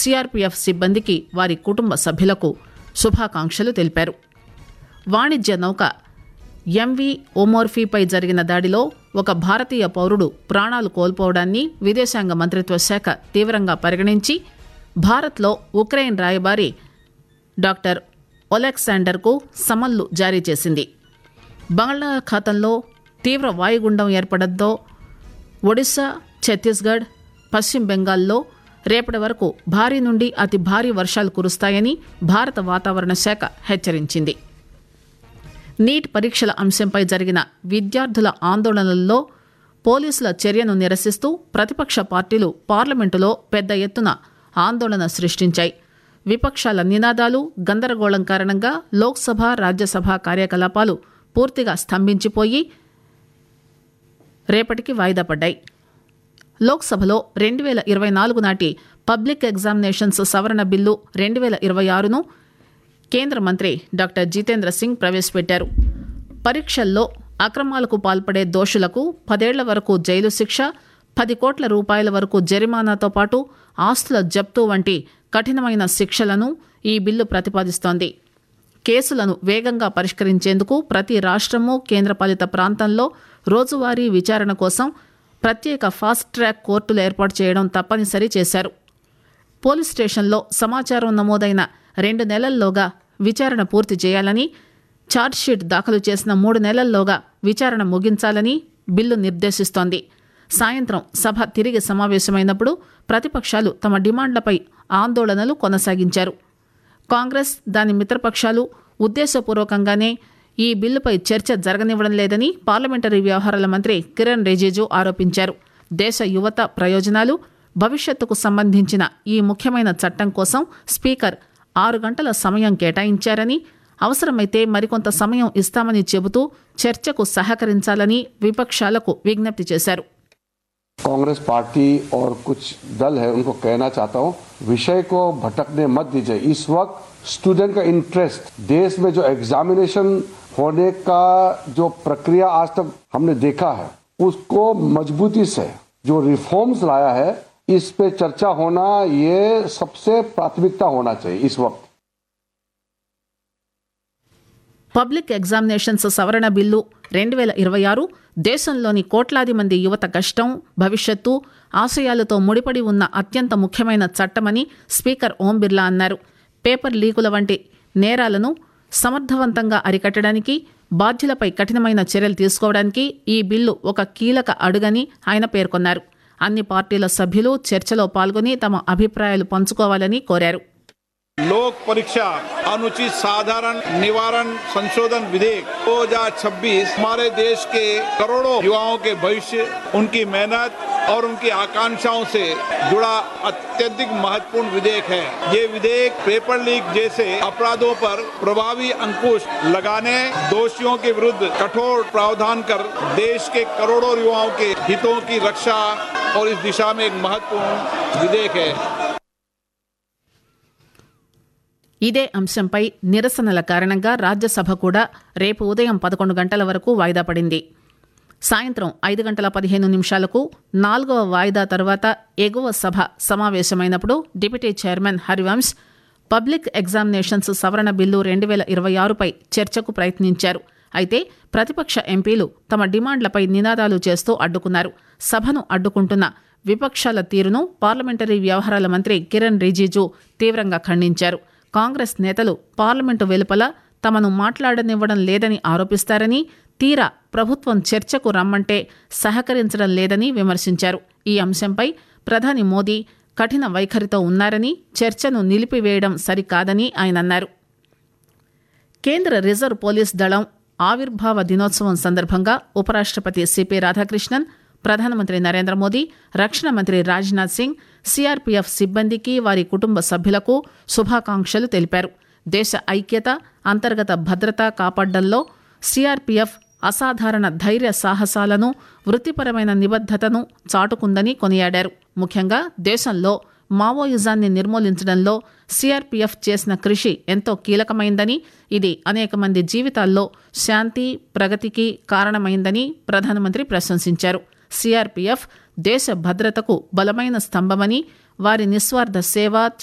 CRPF సిబ్బందికి వారి కుటుంబ సభ్యులకు శుభాకాంక్షలు తెలిపారు. వాణిజ్య నౌక ఎంవి ఓమోర్ఫీపై జరిగిన దాడిలో ఒక భారతీయ పౌరుడు ప్రాణాలు కోల్పోవడాన్ని విదేశాంగ మంత్రిత్వ శాఖ తీవ్రంగా పరిగణించి భారత్లో ఉక్రెయిన్ రాయబారి డాక్టర్ ఒలెక్సాండర్కు సమన్లు జారీ చేసింది. బంగాళాఖాతంలో తీవ్ర వాయుగుండం ఏర్పడంతో ఒడిశా, ఛత్తీస్గఢ్, పశ్చిమ బెంగాల్లో రేపటి వరకు భారీ నుండి అతి భారీ వర్షాలు కురుస్తాయని భారత వాతావరణ శాఖ హెచ్చరించింది. నీట్ పరీక్షల అంశంపై జరిగిన విద్యార్థుల ఆందోళనల్లో పోలీసుల చర్యను నిరసిస్తూ ప్రతిపక్ష పార్టీలు పార్లమెంటులో పెద్ద ఎత్తున ఆందోళన సృష్టించాయి. విపక్షాల నినాదాలు, గందరగోళం కారణంగా లోక్సభ, రాజ్యసభ కార్యకలాపాలు పూర్తిగా స్తంభించిపోయి రేపటికి వాయిదా పడ్డాయి. లోక్సభలో 2024 నాటి పబ్లిక్ ఎగ్జామినేషన్స్ సవరణ బిల్లు 2026ను కేంద్ర మంత్రి డాక్టర్ జితేంద్ర సింగ్ ప్రవేశపెట్టారు. పరీక్షల్లో అక్రమాలకు పాల్పడే దోషులకు 10 ఏళ్ల వరకు జైలు శిక్ష, 10 కోట్ల రూపాయల వరకు జరిమానాతో పాటు ఆస్తుల జప్తు వంటి కఠినమైన శిక్షలను ఈ బిల్లు ప్రతిపాదిస్తోంది. కేసులను వేగంగా పరిష్కరించేందుకు ప్రతి రాష్ట్రము, కేంద్రపాలిత ప్రాంతంలో రోజువారీ విచారణ కోసం ప్రత్యేక ఫాస్ట్ ట్రాక్ కోర్టులు ఏర్పాటు చేయడం తప్పనిసరి చేశారు. పోలీస్ స్టేషన్లో సమాచారం నమోదైన 2 నెలల్లోగా విచారణ పూర్తి చేయాలని, ఛార్జ్షీట్ దాఖలు చేసిన 3 నెలల్లోగా విచారణ ముగించాలని బిల్లు నిర్దేశిస్తోంది. సాయంత్రం సభ తిరిగి సమావేశమైనప్పుడు ప్రతిపక్షాలు తమ డిమాండ్లపై ఆందోళనలు కొనసాగించారు. కాంగ్రెస్, దాని మిత్రపక్షాలు ఉద్దేశపూర్వకంగానే ఈ బిల్లుపై చర్చ జరగనివ్వడం లేదని పార్లమెంటరీ వ్యవహారాల మంత్రి కిరణ్ రిజిజు ఆరోపించారు. దేశ యువత ప్రయోజనాలు, భవిష్యత్తుకు సంబంధించిన ఈ ముఖ్యమైన చట్టం కోసం స్పీకర్ 6 గంటల సమయం కేటాయించారని, అవసరమైతే మరికొంత సమయం ఇస్తామని చెబుతూ చర్చకు సహకరించాలని విపక్షాలకు విజ్ఞప్తి చేశారు. कांग्रेस पार्टी और कुछ दल है उनको कहना चाहता हूं, विषय को भटकने मत दीजिए. इस वक्त स्टूडेंट का इंटरेस्ट, देश में जो एग्जामिनेशन होने का जो प्रक्रिया आज तक हमने देखा है उसको मजबूती से जो रिफॉर्म्स लाया है इस पे चर्चा होना ये सबसे प्राथमिकता होना चाहिए इस वक्त. పబ్లిక్ ఎగ్జామినేషన్స్ సవరణ బిల్లు 2026 దేశంలోని కోట్లాది మంది యువత కష్టం, భవిష్యత్తు, ఆశయాలతో ముడిపడి ఉన్న అత్యంత ముఖ్యమైన చట్టమని స్పీకర్ ఓం బిర్లా అన్నారు. పేపర్ లీకుల వంటి నేరాలను సమర్థవంతంగా అరికట్టడానికి, బాధ్యులపై కఠినమైన చర్యలు తీసుకోవడానికి ఈ బిల్లు ఒక కీలక అడుగని ఆయన పేర్కొన్నారు. అన్ని పార్టీల సభ్యులు చర్చలో పాల్గొని తమ అభిప్రాయాలు పంచుకోవాలని కోరారు. लोक परीक्षा अनुचित साधारण निवारण संशोधन विधेयक 2026 हमारे देश के करोड़ों युवाओं के भविष्य, उनकी मेहनत और उनकी आकांक्षाओं से जुड़ा अत्यधिक महत्वपूर्ण विधेयक है. ये विधेयक पेपर लीक जैसे अपराधों पर प्रभावी अंकुश लगाने, दोषियों के विरुद्ध कठोर प्रावधान कर देश के करोड़ों युवाओं के हितों की रक्षा और इस दिशा में एक महत्वपूर्ण विधेयक है. ఇదే అంశంపై నిరసనల కారణంగా రాజ్యసభ కూడా రేపు ఉదయం 11 గంటల వరకు వాయిదా పడింది. సాయంత్రం 5 గంటల 15 నిమిషాలకు 4వ వాయిదా తర్వాత ఎగువ సభ సమావేశమైనప్పుడు deputy chairman Harivansh public examinations సవరణ బిల్లు 2026పై చర్చకు ప్రయత్నించారు. అయితే ప్రతిపక్ష ఎంపీలు తమ డిమాండ్లపై నినాదాలు చేస్తూ అడ్డుకున్నారు. సభను అడ్డుకుంటున్న విపక్షాల తీరును పార్లమెంటరీ వ్యవహారాల మంత్రి కిరణ్ రిజిజు తీవ్రంగా ఖండించారు. కాంగ్రెస్ నేతలు పార్లమెంటు వెలుపల తమను మాట్లాడనివ్వడం లేదని ఆరోపిస్తారని, తీరా ప్రభుత్వం చర్చకు రమ్మంటే సహకరించడం లేదని విమర్శించారు. ఈ అంశంపై ప్రధాని మోదీ కఠిన వైఖరితో ఉన్నారని, చర్చను నిలిపివేయడం సరికాదని ఆయన అన్నారు. కేంద్ర రిజర్వ్ పోలీస్ దళం ఆవిర్భావ దినోత్సవం సందర్భంగా ఉపరాష్ట్రపతి సిపి రాధాకృష్ణన్, ప్రధానమంత్రి నరేంద్ర మోదీ, రక్షణ మంత్రి రాజ్నాథ్ సింగ్ సిఆర్పీఎఫ్ సిబ్బందికి, వారి కుటుంబ సభ్యులకు శుభాకాంక్షలు తెలిపారు. దేశ ఐక్యత, అంతర్గత భద్రత కాపాడడంలో సిఆర్పీఎఫ్ అసాధారణ ధైర్య సాహసాలను, వృత్తిపరమైన నిబద్ధతను చాటుకుందని కొనియాడారు. ముఖ్యంగా దేశంలో మావోయిజాన్ని నిర్మూలించడంలో సిఆర్పీఎఫ్ చేసిన కృషి ఎంతో కీలకమైందని, ఇది అనేక మంది జీవితాల్లో శాంతి, ప్రగతికి కారణమైందని ప్రధానమంత్రి ప్రశంసించారు. సిఆర్పీఎఫ్ దేశ భద్రతకు బలమైన స్తంభమని, వారి నిస్వార్థ సేవ,